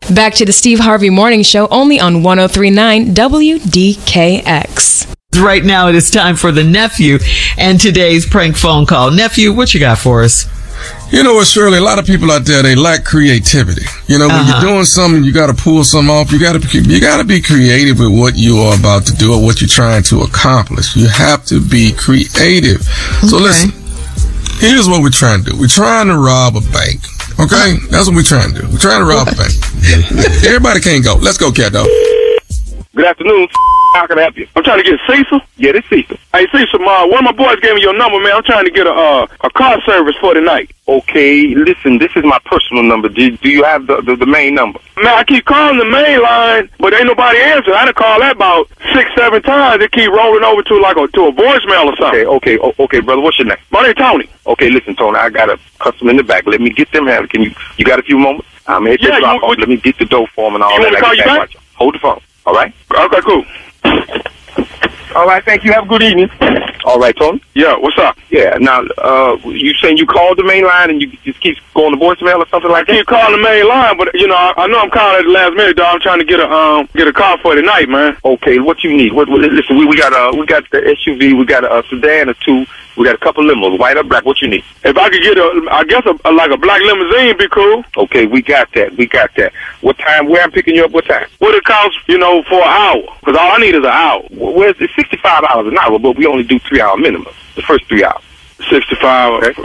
Back to the Steve Harvey Morning Show, only on 103.9 WDKX. Right now, it is time for the nephew and today's prank phone call. Nephew, what you got for us? You know what, Shirley? A lot of people out there, they lack creativity. You know, when you're doing something, you got to pull something off. You got to be creative with what you are about to do or what you're trying to accomplish. You have to be creative. So listen, here's what we're trying to do. We're trying to rob a bank. Okay? That's what we're trying to do. We're trying to rob a bank. Everybody can't go. Let's go, cat dog. Good afternoon. How can I help you? I'm trying to get Cecil. Yeah, this Cecil. Hey, Cecil, one of my boys gave me your number, man. I'm trying to get a car service for tonight. Okay, listen, this is my personal number. Do you have the main number? Man, I keep calling the main line, but ain't nobody answering. I done called that about 6-7 times. It keep rolling over to a voicemail or something. Okay, brother. What's your name? My name's Tony. Okay, listen, Tony. I got a customer in the back. Let me get them handled. You got a few moments? I'm here to drop off. Let me get the dough for them and all that. You want me to call you back? Hold the phone. All right? Okay, cool. All right, thank you. Have a good evening. All right, Tony? Yeah, what's up? Yeah, now, you saying you called the main line and you just keep going to voicemail or something like that? I keep calling the main line, but, you know, I know I'm calling at the last minute, dog. I'm trying to get a car for tonight, man. Okay, what you need? Listen, we got the SUV, we got a sedan or two, we got a couple limos, white or black. What you need? If I could get a black limousine, be cool. Okay, we got that. What time? Where I'm picking you up? What time? What it costs, for an hour? Because all I need is an hour. Well, it's $65 an hour, but we only do 3-hour minimum. The first 3 hours. 65. Okay.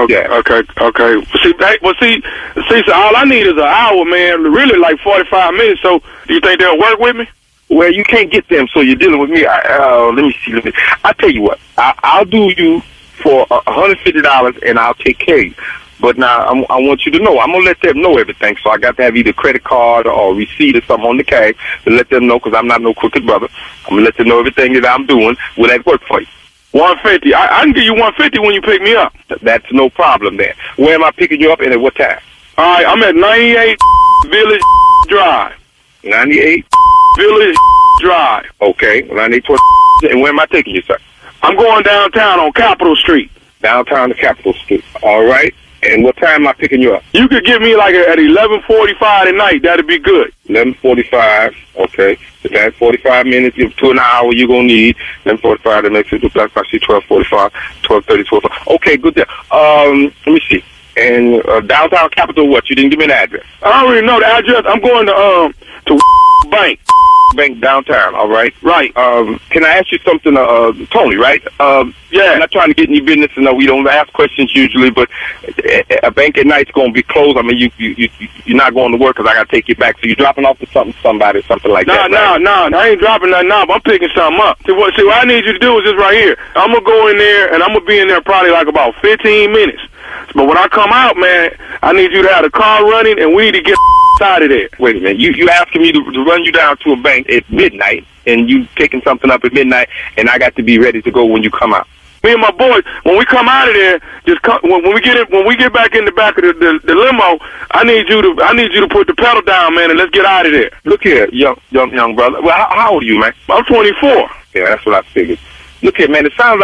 Okay. See, so all I need is an hour, man. Really, like 45 minutes. So, do you think they'll work with me? Well, you can't get them, so you're dealing with me. Let me see. I'll tell you what. I'll do you for $150, and I'll take care of you. But now, I want you to know, I'm going to let them know everything. So I got to have either credit card or receipt or something on the cash to let them know, because I'm not no crooked brother. I'm going to let them know everything that I'm doing. Will that work for you? 150. I can give you 150 when you pick me up. That's no problem there. Where am I picking you up and at what time? All right, I'm at 98 Village Drive. 98 Village Drive. Okay, 98. And where am I taking you, sir? I'm going downtown on Capitol Street. Downtown to Capitol Street. All right. And what time am I picking you up? You could give me like at 11:45 at night. That'd be good. 11:45. Okay. So that's 45 minutes to an hour you're going to need. 11:45 the next week. I see 12:45, 12:30, 12:45. Okay, good there. Let me see. And downtown Capitol, what? You didn't give me an address. I don't really know the address. I'm going to Bank. Bank downtown, all right? Right. Can I ask you something, Tony, right? Yeah. I'm not trying to get any business, and we don't ask questions usually, but a bank at night's going to be closed. I mean, you're not going to work because I got to take you back. So you're dropping off to somebody, something like that, right? No, I ain't dropping nothing off. I'm picking something up. See, what I need you to do is this right here. I'm going to go in there, and I'm going to be in there probably like about 15 minutes. But when I come out, man, I need you to have the car running, and we need to get out of there. Wait a minute. You asking me to run you down to a bank at midnight, and you picking something up at midnight, and I got to be ready to go when you come out. Me and my boys, when we come out of there, when we get back in the back of the limo, I need you to put the pedal down, man, and let's get out of there. Look here, young brother. Well, how old are you, man? I'm 24. Yeah, that's what I figured. Look here, man. It sounds like